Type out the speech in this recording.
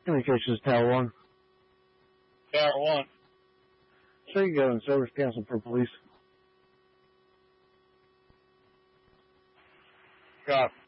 Communications Tower 1. Tower 1. So you go in service cancel for police. Copy.